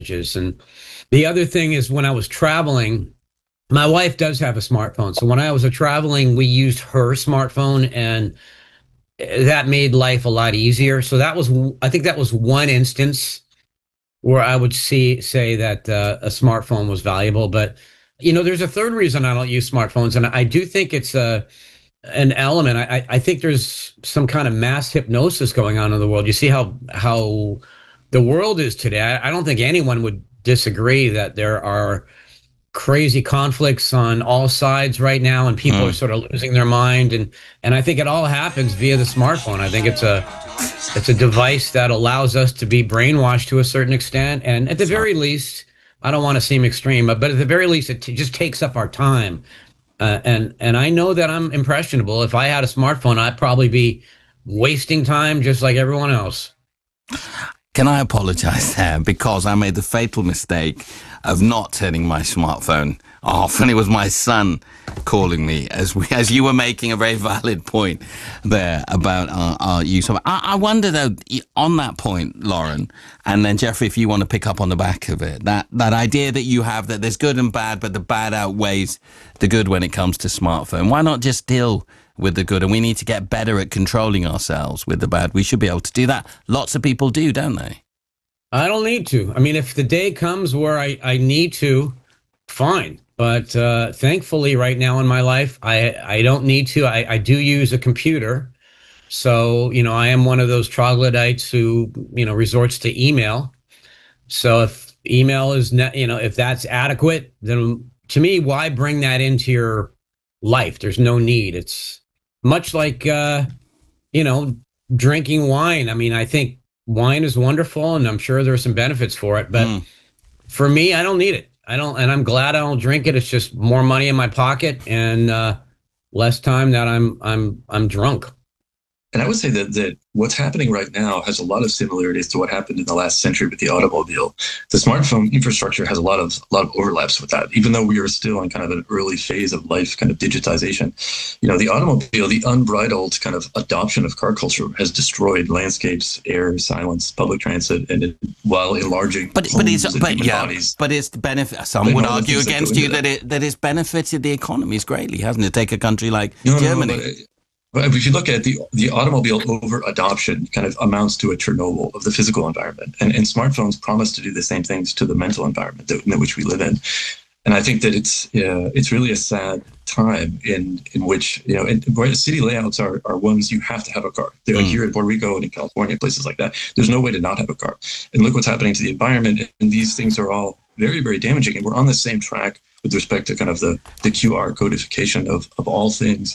advantages. And the other thing is when I was traveling, my wife does have a smartphone. So when I was traveling, we used her smartphone and that made life a lot easier. So I think that was one instance where I would say that a smartphone was valuable. But, there's a third reason I don't use smartphones. And I do think it's an element. I think there's some kind of mass hypnosis going on in the world. You see how the world is today. I don't think anyone would disagree that there are crazy conflicts on all sides right now, and people are sort of losing their mind. And I think it all happens via the smartphone. I think it's a device that allows us to be brainwashed to a certain extent. And at the very least, I don't want to seem extreme, but at the very least, it just takes up our time. And I know that I'm impressionable. If I had a smartphone, I'd probably be wasting time just like everyone else. Can I apologize there? Because I made the fatal mistake of not turning my smartphone off, and it was my son calling me as you were making a very valid point there about our use of it. I wonder though, on that point, Lauren, and then Jeffrey, if you want to pick up on the back of it, that idea that you have that there's good and bad, but the bad outweighs the good when it comes to smartphone. Why not just deal with the good? And we need to get better at controlling ourselves with the bad. We should be able to do that. Lots of people do, don't they? I don't need to. I mean, if the day comes where I need to, fine. But thankfully, right now in my life, I don't need to. I do use a computer. So, I am one of those troglodytes who, resorts to email. So if email is, if that's adequate, then to me, why bring that into your life? There's no need. It's much like, drinking wine. I mean, I think wine is wonderful, and I'm sure there are some benefits for it. But for me, I don't need it. And I'm glad I don't drink it. It's just more money in my pocket and less time that I'm drunk. And I would say that what's happening right now has a lot of similarities to what happened in the last century with the automobile. The smartphone infrastructure has a lot of overlaps with that, even though we are still in kind of an early phase of life, kind of digitization. The automobile, the unbridled kind of adoption of car culture has destroyed landscapes, air, silence, public transit, and while enlarging bodies. But it's the benefit. Some would argue against you that it's benefited the economies greatly, hasn't it? Take a country like Germany. But if you look at the automobile over adoption kind of amounts to a Chernobyl of the physical environment, and smartphones promise to do the same things to the mental environment in which we live in. And I think that it's really a sad time in which, city layouts are ones you have to have a car. They're like here in Puerto Rico and in California, places like that. There's no way to not have a car. And look what's happening to the environment. And these things are all very, very damaging. And we're on the same track with respect to kind of the QR codification of all things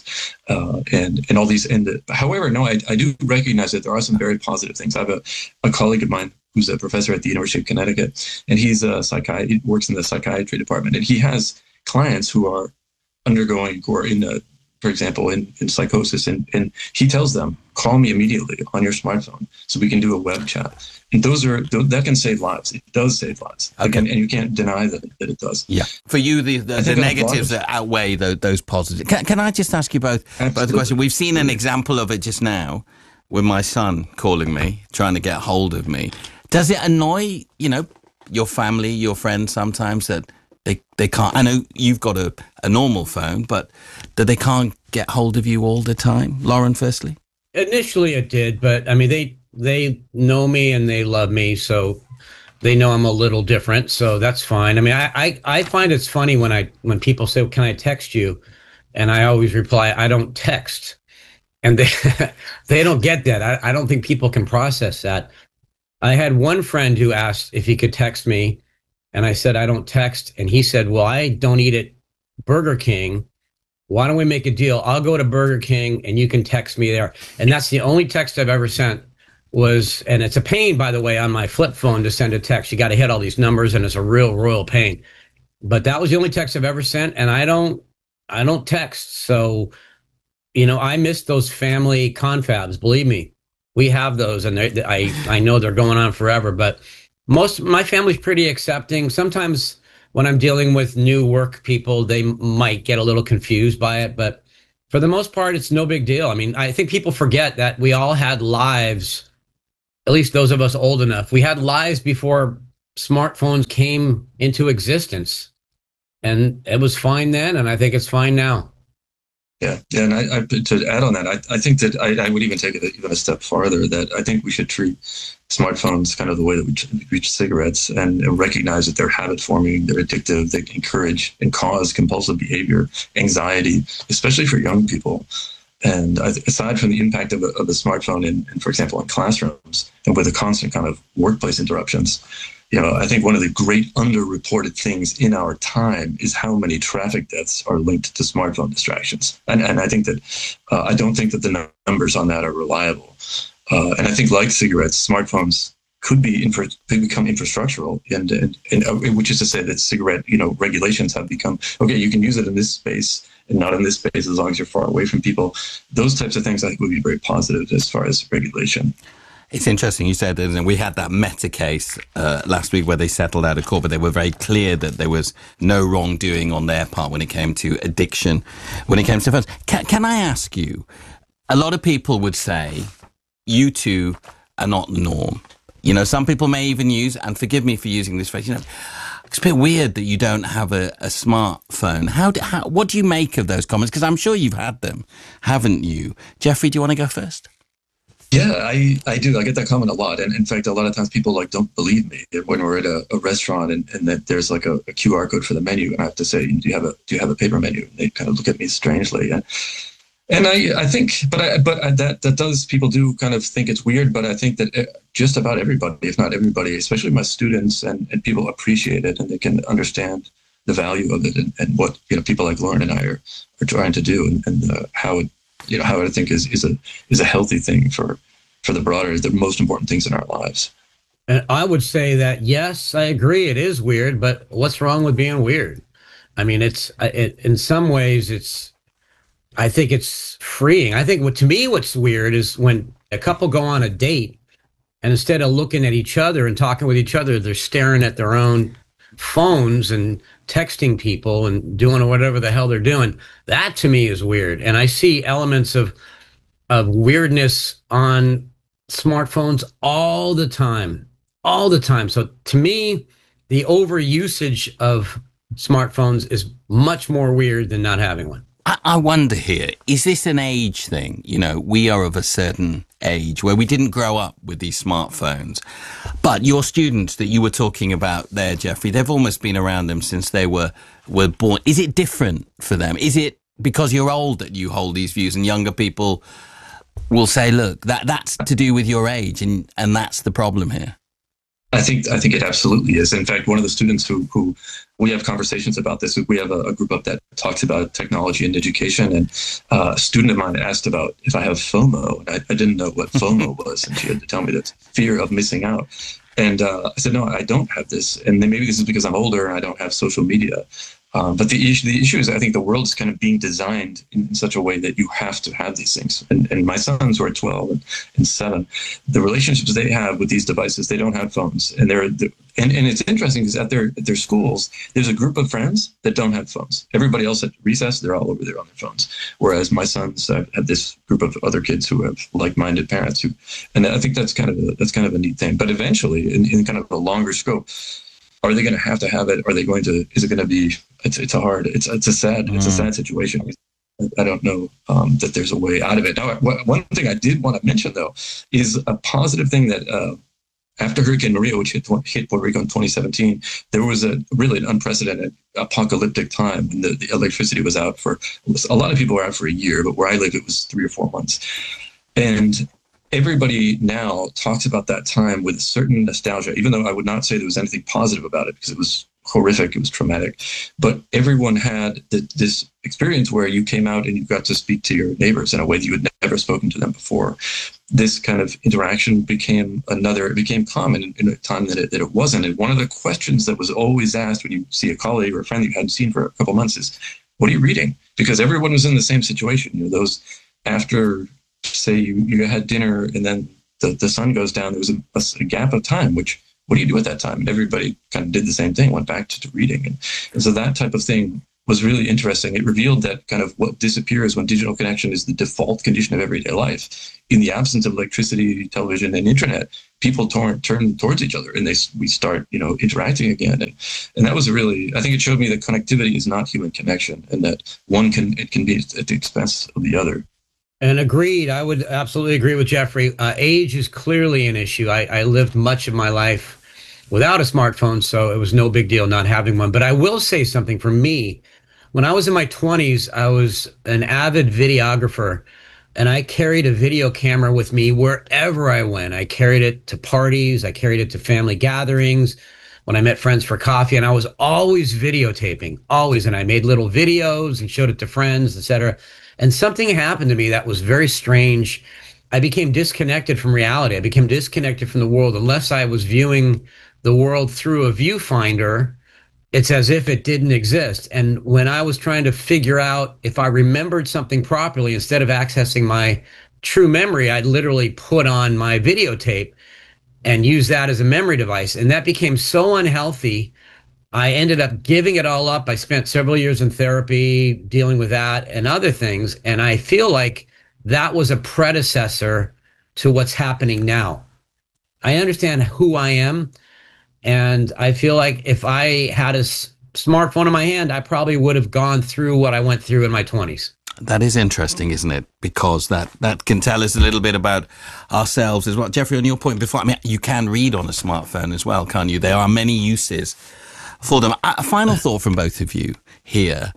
and all these. However, no, I do recognize that there are some very positive things. I have a colleague of mine who's a professor at the University of Connecticut, and he works in the psychiatry department, and he has clients who are undergoing or for example, in psychosis, and he tells them, call me immediately on your smartphone so we can do a web chat. And that can save lives. It does save lives. Okay. And you can't deny that it does. Yeah. For you, the negatives that outweigh those positives. Can I just ask you both the question? We've seen an example of it just now with my son calling me, trying to get hold of me. Does it annoy, your family, your friends sometimes that they can't? I know you've got a normal phone, but that they can't get hold of you all the time. Lauren, firstly. Initially, it did, but I mean, they know me and they love me, so they know I'm a little different. So that's fine. I mean, I find it's funny when people say, "Can I text you?" and I always reply, "I don't text," and they don't get that. I don't think people can process that. I had one friend who asked if he could text me, and I said, I don't text. And he said, well, I don't eat at Burger King. Why don't we make a deal? I'll go to Burger King and you can text me there. And that's the only text I've ever sent and it's a pain, by the way, on my flip phone to send a text. You got to hit all these numbers and it's a real royal pain. But that was the only text I've ever sent. And I don't text. So, I miss those family confabs. Believe me. We have those, and I know they're going on forever, but my family's pretty accepting. Sometimes when I'm dealing with new work people, they might get a little confused by it, but for the most part, it's no big deal. I mean, I think people forget that we all had lives, at least those of us old enough. We had lives before smartphones came into existence, and it was fine then, and I think it's fine now. Yeah, yeah, and I to add on that, I think that I would even take it even a step farther. That I think we should treat smartphones kind of the way that we treat cigarettes, and recognize that they're habit forming, they're addictive, they encourage and cause compulsive behavior, anxiety, especially for young people. And aside from the impact of the smartphone, in, for example, in classrooms and with the constant kind of workplace interruptions, I think one of the great underreported things in our time is how many traffic deaths are linked to smartphone distractions. And I think that I don't think that the numbers on that are reliable. And I think, like cigarettes, smartphones could become infrastructural, and which is to say that cigarette regulations have become okay. You can use it in this space and not in this space as long as you're far away from people. Those types of things I think would be very positive as far as regulation. It's interesting you said that we had that Meta case last week where they settled out of court, but they were very clear that there was no wrongdoing on their part when it came to addiction, when it came to phones. Can I ask you, a lot of people would say you two are not the norm. Some people may even use, and forgive me for using this phrase, it's a bit weird that you don't have a smartphone. What do you make of those comments? Because I'm sure you've had them, haven't you? Jeffrey, do you want to go first? Yeah, I do. I get that comment a lot. And in fact, a lot of times people don't believe me when we're at a restaurant and that there's like a QR code for the menu. And I have to say, do you have a paper menu? And they kind of look at me strangely. And I think, but that does, people do kind of think it's weird, but I think that just about everybody, if not everybody, especially my students and people appreciate it, and they can understand the value of it and what, people like Lauren and I are trying to do, and how it, how I think is a healthy thing for the most important things in our lives. And I would say that, yes, I agree. It is weird, but what's wrong with being weird? I mean, in some ways, I think it's freeing. I think to me, what's weird is when a couple go on a date and instead of looking at each other and talking with each other, they're staring at their own phones and texting people and doing whatever the hell they're doing. That to me is weird. And I see elements of weirdness on smartphones all the time. So to me, the overusage of smartphones is much more weird than not having one. I wonder here, is this an age thing? We are of a certain age where we didn't grow up with these smartphones. But your students that you were talking about there, Jeffrey, they've almost been around them since they were born. Is it different for them? Is it because you're old that you hold these views, and younger people will say, look, that's to do with your age, and that's the problem here? I think it absolutely is. In fact, one of the students who we have conversations about this, we have a group up that talks about technology and education, and a student of mine asked about if I have FOMO, and I didn't know what FOMO was, and she had to tell me that fear of missing out. And I said, no, I don't have this. And then maybe this is because I'm older and I don't have social media. But the issue is, I think the world is kind of being designed in such a way that you have to have these things. And my sons who are 12 and 7, the relationships they have with these devices, they don't have phones. And it's interesting because at their schools, there's a group of friends that don't have phones. Everybody else at recess, they're all over there on their phones. Whereas my sons have this group of other kids who have like-minded parents and I think that's kind of a neat thing. But eventually, in kind of a longer scope, are they going to have it? Are they going to? Is it going to be? It's a sad situation. I don't know that there's a way out of it. Now, one thing I did want to mention though is a positive thing that after Hurricane Maria, which hit Puerto Rico in 2017, there was an unprecedented apocalyptic time when the electricity was out a lot of people were out for a year, but where I live, it was 3 or 4 months, and everybody now talks about that time with a certain nostalgia, even though I would not say there was anything positive about it because it was horrific, it was traumatic. But everyone had this experience where you came out and you got to speak to your neighbors in a way that you had never spoken to them before. This kind of interaction became common in a time that it wasn't. And one of the questions that was always asked when you see a colleague or a friend that you hadn't seen for a couple months is, what are you reading? Because everyone was in the same situation. Those after, say you had dinner and then the sun goes down, there was a gap of time, which, what do you do at that time? And everybody kind of did the same thing, went back to reading. And so that type of thing was really interesting. It revealed that kind of what disappears when digital connection is the default condition of everyday life. In the absence of electricity, television, and internet, people turn towards each other, and we start, interacting again. And that was I think it showed me that connectivity is not human connection, and that it can be at the expense of the other. And agreed. I would absolutely agree with Jeffrey. Age is clearly an issue. I lived much of my life without a smartphone, so it was no big deal not having one. But I will say something for me. When I was in my 20s, I was an avid videographer, and I carried a video camera with me wherever I went. I carried it to parties. I carried it to family gatherings, when I met friends for coffee, and I was always videotaping, always. And I made little videos and showed it to friends, etc. And something happened to me that was very strange. I became disconnected from reality. I became disconnected from the world. Unless I was viewing the world through a viewfinder, it's as if it didn't exist. And when I was trying to figure out if I remembered something properly, instead of accessing my true memory, I'd literally put on my videotape and use that as a memory device. And that became so unhealthy. I ended up giving it all up. I spent several years in therapy dealing with that and other things. And I feel like that was a predecessor to what's happening now. I understand who I am. And I feel like if I had a smartphone in my hand, I probably would have gone through what I went through in my 20s. That is interesting, isn't it? Because that can tell us a little bit about ourselves as well. Jeffrey, on your point before, I mean, you can read on a smartphone as well, can't you? There are many uses for them. A final thought from both of you here.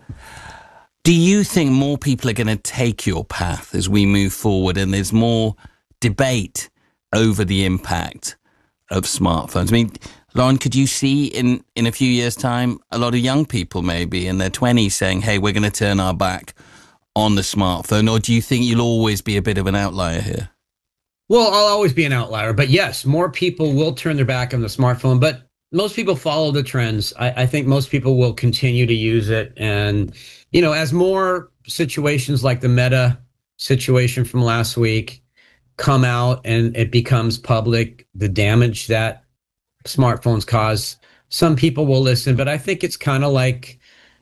Do you think more people are going to take your path as we move forward and there's more debate over the impact of smartphones? I mean, Lauren, could you see in a few years' time a lot of young people maybe in their 20s saying, hey, we're going to turn our back on the smartphone? Or do you think you'll always be a bit of an outlier here? Well, I'll always be an outlier. But yes, more people will turn their back on the smartphone. But most people follow the trends. I think most people will continue to use it. And, as more situations like the Meta situation from last week come out and it becomes public, the damage that smartphones cause, some people will listen. But I think it's kind of like,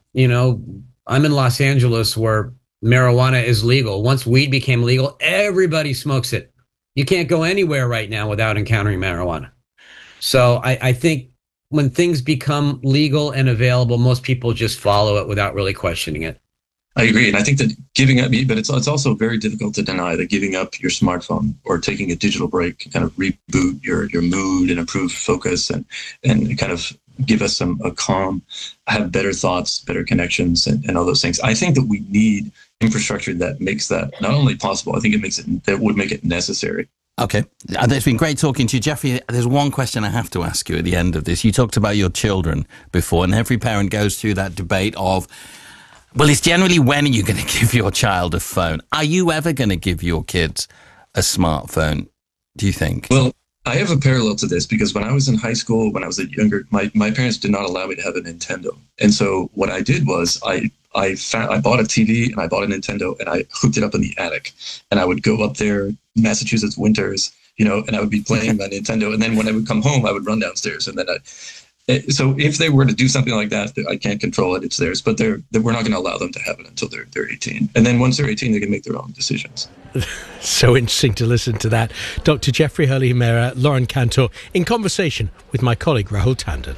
I'm in Los Angeles where marijuana is legal. Once weed became legal, everybody smokes it. You can't go anywhere right now without encountering marijuana. So I think when things become legal and available, most people just follow it without really questioning it. I agree. And I think that giving up, but it's also very difficult to deny that giving up your smartphone or taking a digital break can kind of reboot your mood and improve focus and kind of give us a calm, have better thoughts, better connections, and all those things. I think that we need infrastructure that makes that not only possible, I think that would make it necessary. Okay. It's been great talking to you. Jeffrey, there's one question I have to ask you at the end of this. You talked about your children before, and every parent goes through that debate of, well, it's generally when are you going to give your child a phone? Are you ever going to give your kids a smartphone, do you think? Well, I have a parallel to this because when I was in high school, when I was younger, my parents did not allow me to have a Nintendo. And so what I did was I bought a TV and I bought a Nintendo and I hooked it up in the attic. And I would go up there, Massachusetts winters, and I would be playing my Nintendo. And then when I would come home, I would run downstairs. And then so if they were to do something like that, I can't control it. It's theirs. But we're not going to allow them to have it until they're 18. And then once they're 18, they can make their own decisions. So interesting to listen to that. Dr. Jeffrey Hurley-Himera, Lauren Cantor, in conversation with my colleague Rahul Tandon.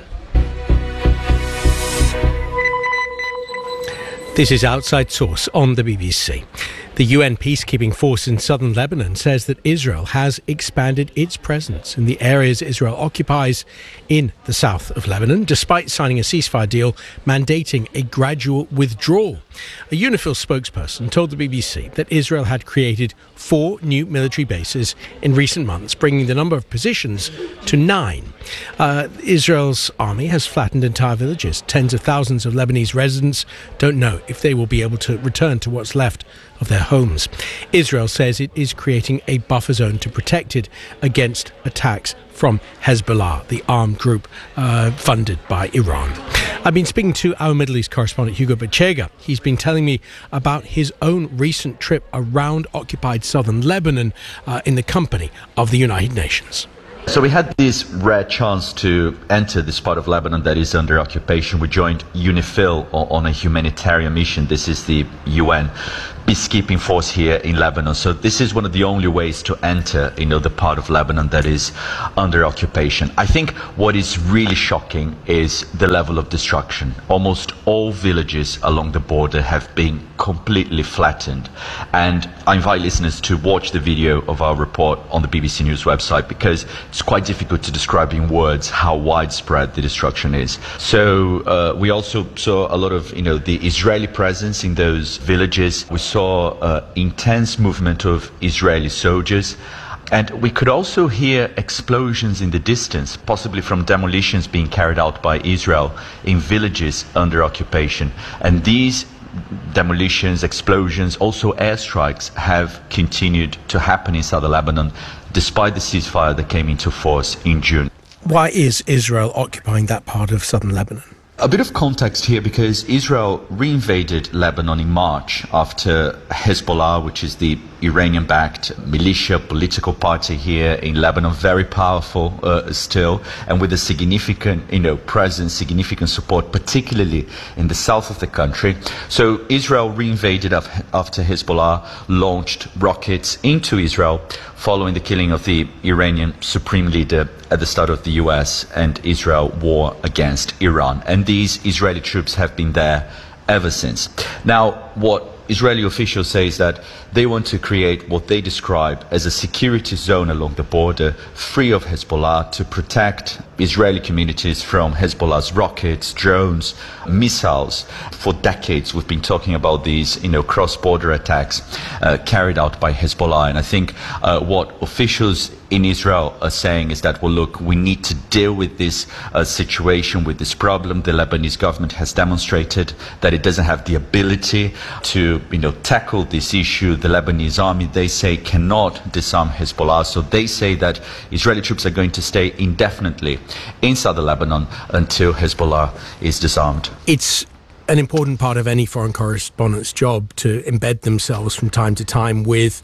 This is Outside Source on the BBC. The UN peacekeeping force in southern Lebanon says that Israel has expanded its presence in the areas Israel occupies in the south of Lebanon, despite signing a ceasefire deal mandating a gradual withdrawal. A UNIFIL spokesperson told the BBC that Israel had created 4 new military bases in recent months, bringing the number of positions to 9. Israel's army has flattened entire villages. Tens of thousands of Lebanese residents don't know if they will be able to return to what's left of their homes. Israel says it is creating a buffer zone to protect it against attacks from Hezbollah, the armed group funded by Iran. I've been speaking to our Middle East correspondent Hugo Bachega. He's been telling me about his own recent trip around occupied southern Lebanon in the company of the United Nations. So we had this rare chance to enter this part of Lebanon that is under occupation. We joined UNIFIL on a humanitarian mission. This is the UN peacekeeping force here in Lebanon. So this is one of the only ways to enter, the part of Lebanon that is under occupation. I think what is really shocking is the level of destruction. Almost all villages along the border have been completely flattened. And I invite listeners to watch the video of our report on the BBC News website, because it's quite difficult to describe in words how widespread the destruction is. So we also saw a lot of, the Israeli presence in those villages. We saw intense movement of Israeli soldiers. And we could also hear explosions in the distance, possibly from demolitions being carried out by Israel in villages under occupation. And these demolitions, explosions, also airstrikes have continued to happen in southern Lebanon, despite the ceasefire that came into force in June. Why is Israel occupying that part of southern Lebanon? A bit of context here, because Israel reinvaded Lebanon in March after Hezbollah, which is the Iranian-backed militia political party here in Lebanon, very powerful still, and with a significant, presence, significant support, particularly in the south of the country. So Israel reinvaded after Hezbollah launched rockets into Israel, following the killing of the Iranian supreme leader at the start of the US and Israel war against Iran. And these Israeli troops have been there ever since. Now, what Israeli officials say is that they want to create what they describe as a security zone along the border, free of Hezbollah, to protect Israeli communities from Hezbollah's rockets, drones, missiles. For decades, we've been talking about these, cross-border attacks carried out by Hezbollah. And I think what officials in Israel are saying is that, well, look, we need to deal with this situation, with this problem. The Lebanese government has demonstrated that it doesn't have the ability to, tackle this issue. The Lebanese army, they say, cannot disarm Hezbollah. So they say that Israeli troops are going to stay indefinitely in southern Lebanon until Hezbollah is disarmed. It's an important part of any foreign correspondent's job to embed themselves from time to time with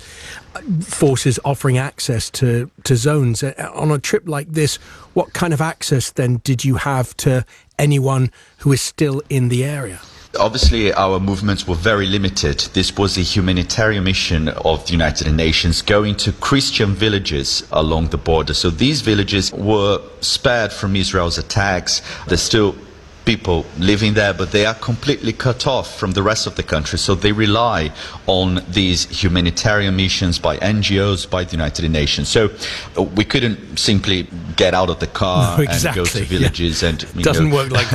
forces offering access to zones. On a trip like this, what kind of access then did you have to anyone who is still in the area? Obviously, our movements were very limited. This was a humanitarian mission of the United Nations going to Christian villages along the border. So these villages were spared from Israel's attacks. There's still people living there, but they are completely cut off from the rest of the country. So they rely on these humanitarian missions by NGOs, by the United Nations. So we couldn't simply get out of the car and go to villages. Yeah. And doesn't work like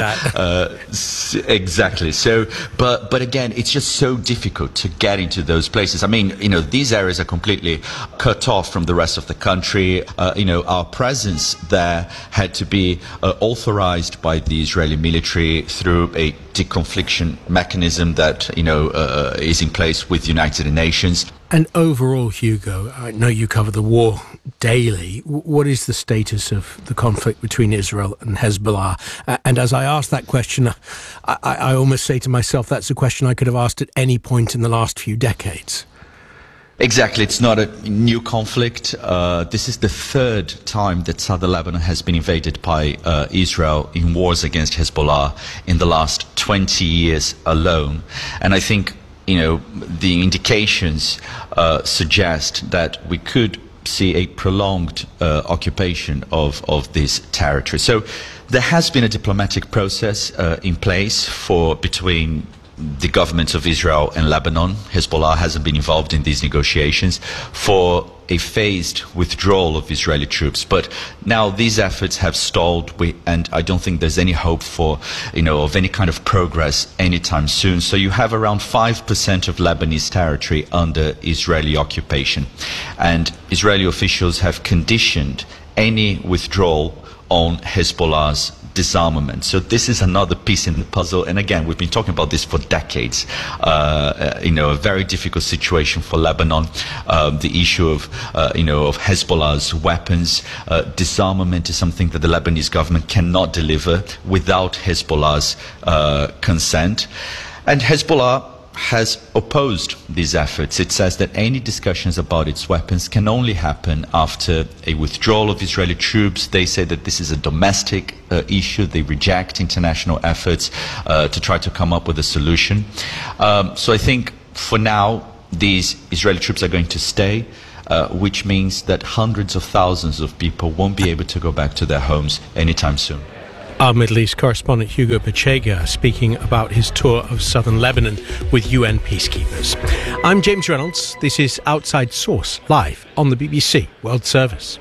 that. Exactly. So, but again, it's just so difficult to get into those places. I mean, these areas are completely cut off from the rest of the country. Our presence there had to be authorized by the Israeli military through a deconfliction mechanism that is in place with the United Nations. And overall, Hugo, I know you cover the war daily. What is the status of the conflict between Israel and Hezbollah? And as I ask that question, I almost say to myself, that's a question I could have asked at any point in the last few decades. Exactly. It's not a new conflict. This is the third time that southern Lebanon has been invaded by Israel in wars against Hezbollah in the last 20 years alone. And I think, the indications suggest that we could see a prolonged occupation of this territory. So there has been a diplomatic process in place between the governments of Israel and Lebanon. Hezbollah hasn't been involved in these negotiations for a phased withdrawal of Israeli troops. But now these efforts have stalled, and I don't think there's any hope for, of any kind of progress anytime soon. So you have around 5% of Lebanese territory under Israeli occupation. And Israeli officials have conditioned any withdrawal on Hezbollah's disarmament. So this is another piece in the puzzle. And again, we've been talking about this for decades. A very difficult situation for Lebanon. The issue of Hezbollah's weapons. Disarmament is something that the Lebanese government cannot deliver without Hezbollah's consent. And Hezbollah has opposed these efforts. It says that any discussions about its weapons can only happen after a withdrawal of Israeli troops. They say that this is a domestic issue. They reject international efforts to try to come up with a solution. So I think for now, these Israeli troops are going to stay, which means that hundreds of thousands of people won't be able to go back to their homes anytime soon. Our Middle East correspondent Hugo Pachega speaking about his tour of southern Lebanon with UN peacekeepers. I'm James Reynolds. This is Outside Source, live on the BBC World Service.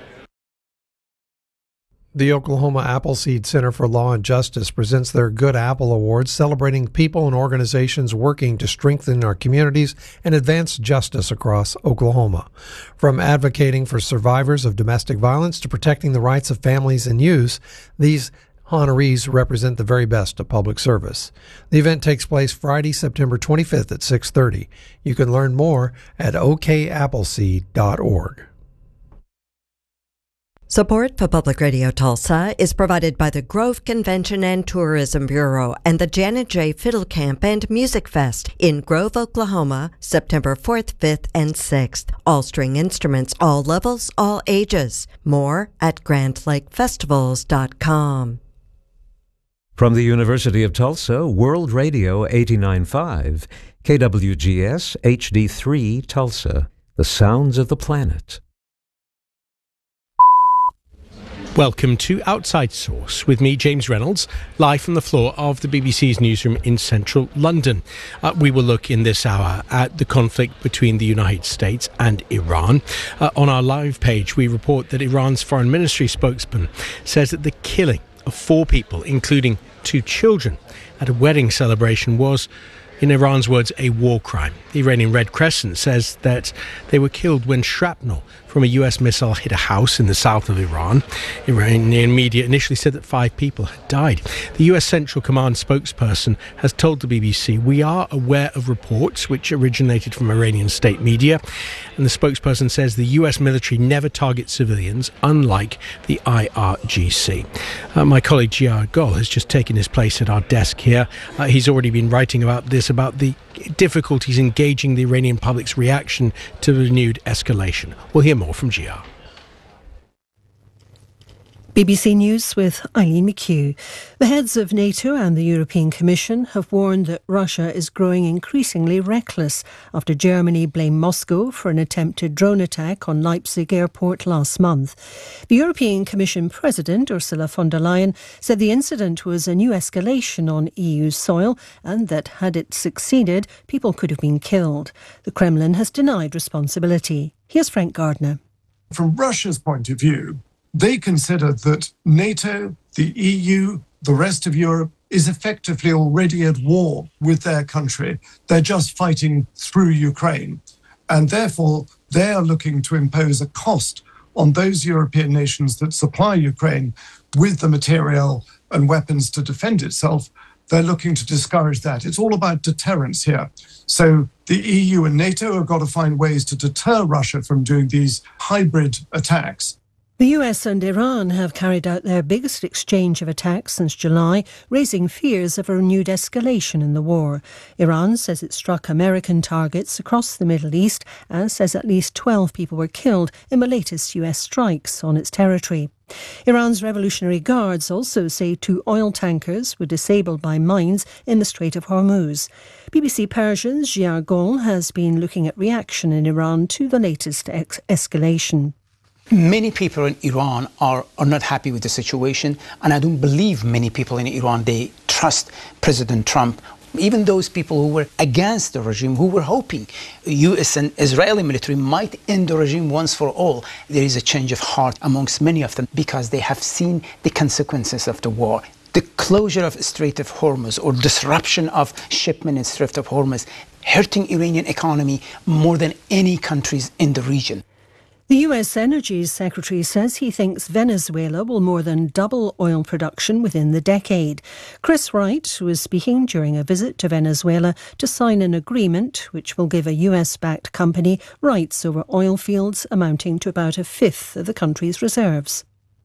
The Oklahoma Appleseed Center for Law and Justice presents their Good Apple Awards, celebrating people and organizations working to strengthen our communities and advance justice across Oklahoma. From advocating for survivors of domestic violence to protecting the rights of families and youth, these honorees represent the very best of public service. The event takes place Friday, September 25th at 6:30. You can learn more at okappleseed.org. Support for Public Radio Tulsa is provided by the Grove Convention and Tourism Bureau and the Janet J. Fiddle Camp and Music Fest in Grove, Oklahoma, September 4th, 5th, and 6th. All string instruments, all levels, all ages. More at GrandLakeFestivals.com. From the University of Tulsa, World Radio 89.5, KWGS HD3 Tulsa, the sounds of the planet. Welcome to Outside Source with me, James Reynolds, live from the floor of the BBC's newsroom in central London. We will look in this hour at the conflict between the United States and Iran. On our live page, we report that Iran's foreign ministry spokesman says that the killing of 4 people, including 2 children, at a wedding celebration was, in Iran's words, a war crime. The Iranian Red Crescent says that they were killed when shrapnel from a US missile hit a house in the south of Iran. Iranian media initially said that 5 people had died. The US Central Command spokesperson has told the BBC, "We are aware of reports which originated from Iranian state media." And the spokesperson says the US military never targets civilians, unlike the IRGC. My colleague Gia Gol has just taken his place at our desk here. He's already been writing about this, about the difficulties in gauging the Iranian public's reaction to renewed escalation. We'll hear more from Gia. BBC News with Eileen McHugh. The heads of NATO and the European Commission have warned that Russia is growing increasingly reckless after Germany blamed Moscow for an attempted drone attack on Leipzig airport last month. The European Commission President Ursula von der Leyen said the incident was a new escalation on EU soil and that had it succeeded, people could have been killed. The Kremlin has denied responsibility. Here's Frank Gardner. From Russia's point of view, they consider that NATO, the EU, the rest of Europe is effectively already at war with their country. They're just fighting through Ukraine. And therefore, they are looking to impose a cost on those European nations that supply Ukraine with the material and weapons to defend itself. They're looking to discourage that. It's all about deterrence here. So the EU and NATO have got to find ways to deter Russia from doing these hybrid attacks. The US and Iran have carried out their biggest exchange of attacks since July, raising fears of a renewed escalation in the war. Iran says it struck American targets across the Middle East and says at least 12 people were killed in the latest US strikes on its territory. Iran's Revolutionary Guards also say 2 oil tankers were disabled by mines in the Strait of Hormuz. BBC Persian's Gia Gol has been looking at reaction in Iran to the latest escalation. Many people in Iran are not happy with the situation, and I don't believe many people in Iran, they trust President Trump. Even those people who were against the regime, who were hoping US and Israeli military might end the regime once for all, there is a change of heart amongst many of them because they have seen the consequences of the war. The closure of Strait of Hormuz or disruption of shipment in Strait of Hormuz hurting Iranian economy more than any countries in the region. The US Energy Secretary says he thinks Venezuela will more than double oil production within the decade. Chris Wright was speaking during a visit to Venezuela to sign an agreement which will give a US-backed company rights over oil fields amounting to about 1/5 of the country's reserves.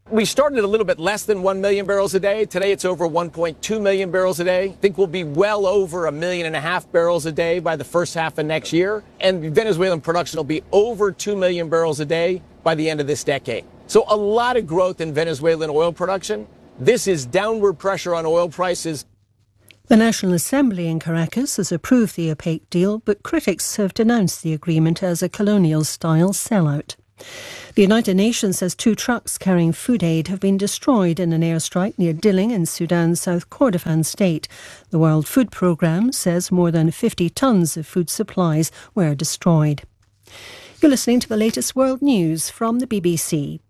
We started a little bit less than 1 million barrels a day. Today it's over 1.2 million barrels a day. I think we'll be well over 1.5 million barrels a day by the first half of next year. And Venezuelan production will be over 2 million barrels a day by the end of this decade. So a lot of growth in Venezuelan oil production. This is downward pressure on oil prices. The National Assembly in Caracas has approved the OPEC deal, but critics have denounced the agreement as a colonial-style sellout. The United Nations says 2 trucks carrying food aid have been destroyed in an airstrike near Dilling in Sudan's South Kordofan state. The World Food Programme says more than 50 tonnes of food supplies were destroyed. You're listening to the latest world news from the BBC.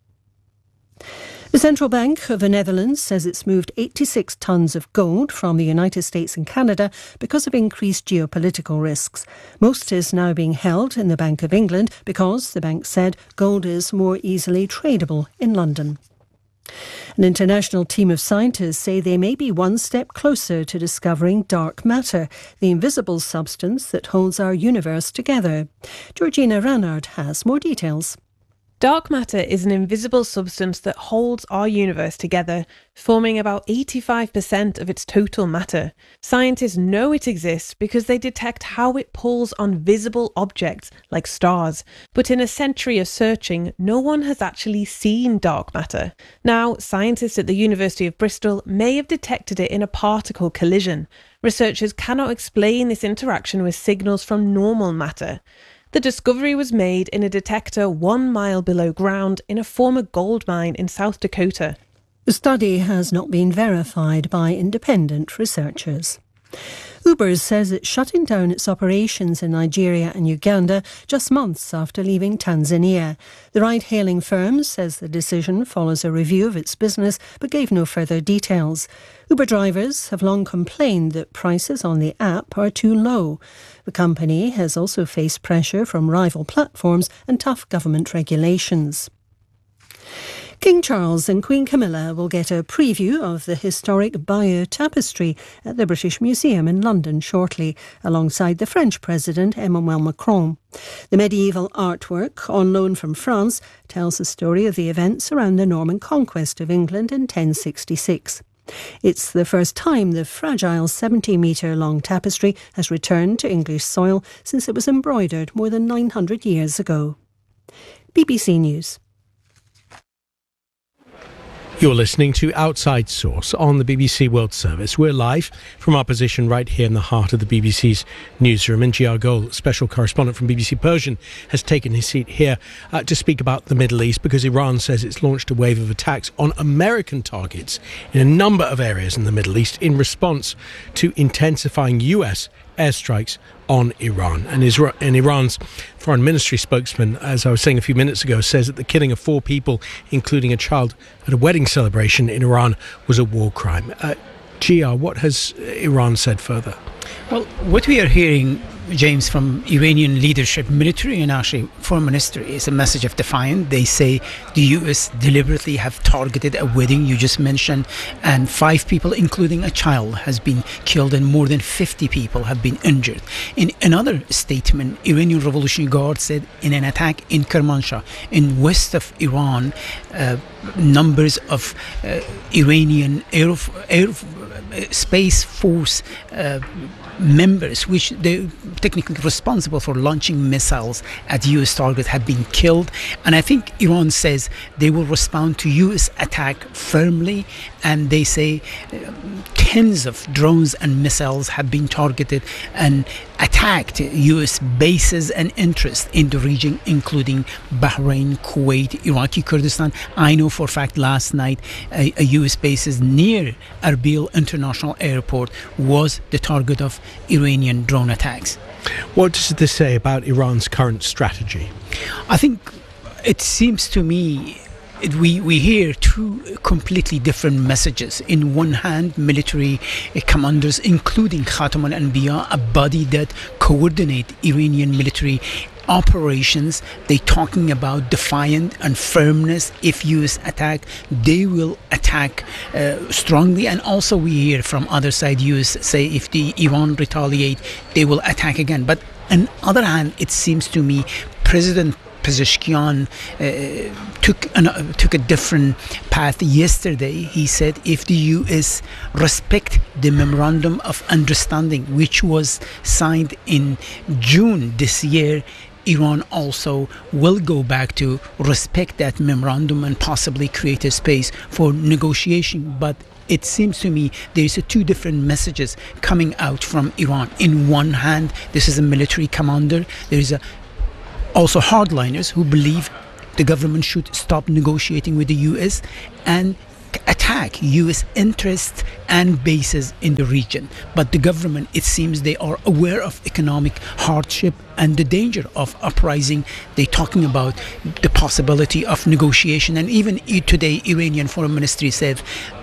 The Central Bank of the Netherlands says it's moved 86 tonnes of gold from the United States and Canada because of increased geopolitical risks. Most is now being held in the Bank of England because, the bank said, gold is more easily tradable in London. An international team of scientists say they may be one step closer to discovering dark matter, the invisible substance that holds our universe together. Georgina Ranard has more details. Dark matter is an invisible substance that holds our universe together, forming about 85% of its total matter. Scientists know it exists because they detect how it pulls on visible objects like stars. But in a century of searching, no one has actually seen dark matter. Now, scientists at the University of Bristol may have detected it in a particle collision. Researchers cannot explain this interaction with signals from normal matter. The discovery was made in a detector 1 mile below ground in a former gold mine in South Dakota. The study has not been verified by independent researchers. Uber says it's shutting down its operations in Nigeria and Uganda just months after leaving Tanzania. The ride-hailing firm says the decision follows a review of its business but gave no further details. Uber drivers have long complained that prices on the app are too low. The company has also faced pressure from rival platforms and tough government regulations. King Charles and Queen Camilla will get a preview of the historic Bayeux Tapestry at the British Museum in London shortly, alongside the French President Emmanuel Macron. The medieval artwork, on loan from France, tells the story of the events around the Norman conquest of England in 1066. It's the first time the fragile 70-metre-long tapestry has returned to English soil since it was embroidered more than 900 years ago. BBC News. You're listening to Outside Source on the BBC World Service. We're live from our position right here in the heart of the BBC's newsroom. And G.R. Gold, special correspondent from BBC Persian, has taken his seat here to speak about the Middle East because Iran says it's launched a wave of attacks on American targets in a number of areas in the Middle East in response to intensifying US airstrikes on Iran. And Iran's foreign ministry spokesman, as I was saying a few minutes ago, says that the killing of 4 people, including a child at a wedding celebration in Iran, was a war crime. GR, what has Iran said further? Well, what we are hearing, James, from Iranian leadership, military and actually foreign ministry, is a message of defiance. They say the US deliberately have targeted a wedding you just mentioned, and 5 people, including a child, has been killed and more than 50 people have been injured. In another statement, Iranian Revolutionary Guard said in an attack in Kermanshah, in west of Iran, numbers of Iranian Space Force members, which they're technically responsible for launching missiles at US targets, have been killed. And I think Iran says they will respond to US attack firmly, and they say tens of drones and missiles have been targeted and attacked US bases and interests in the region, including Bahrain, Kuwait, Iraqi Kurdistan. I know for a fact last night a US bases near Erbil International Airport was the target of Iranian drone attacks. What does this say about Iran's current strategy? I think it seems to me we hear 2 completely different messages. In one hand, military commanders, including Khatam al-Anbiya, a body that coordinate Iranian military operations, they talking about defiant and firmness. If US attack, they will attack strongly. And also we hear from other side, US say if the Iran retaliate, they will attack again. But on the other hand, it seems to me President Pezeshkian took a different path yesterday. He said if the U.S. respect the Memorandum of Understanding, which was signed in June this year, Iran also will go back to respect that memorandum and possibly create a space for negotiation. But it seems to me there's two different messages coming out from Iran. In one hand, this is a military commander. There is also hardliners who believe the government should stop negotiating with the U.S. and attack U.S. interests and bases in the region. But the government, it seems they are aware of economic hardship and the danger of uprising. They're talking about the possibility of negotiation. And even today, Iranian Foreign Ministry said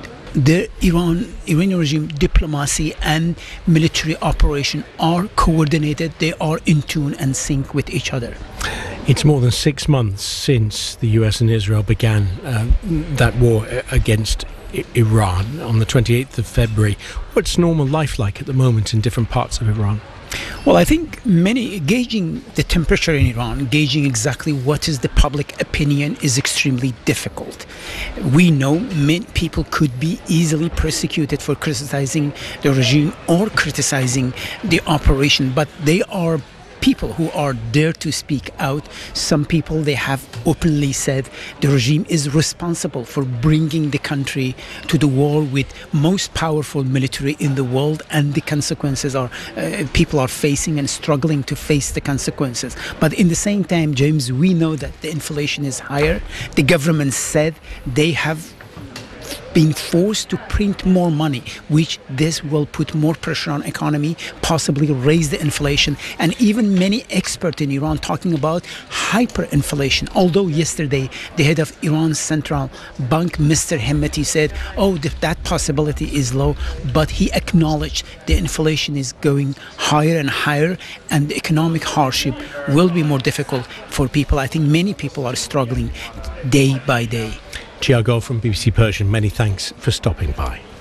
the Iranian regime diplomacy and military operation are coordinated. They are in tune and sync with each other. It's more than 6 months since the US and Israel began that war against Iran on the 28th of February. What's normal life like at the moment in different parts of Iran? Well, I think gauging the temperature in Iran, gauging exactly what is the public opinion is extremely difficult. We know many people could be easily persecuted for criticizing the regime or criticizing the operation, but they are people who are there to speak out. Some people, they have openly said the regime is responsible for bringing the country to the war with most powerful military in the world, and the consequences are people are facing and struggling to face the consequences. But in the same time, James, we know that the inflation is higher. The government said they have being forced to print more money, which this will put more pressure on economy, possibly raise the inflation. And even many experts in Iran talking about hyperinflation. Although yesterday the head of Iran's central bank, Mr. Hemmeti, said, that possibility is low, but he acknowledged the inflation is going higher and higher, and the economic hardship will be more difficult for people. I think many people are struggling day by day. Tiago from BBC Persian, many thanks for stopping by.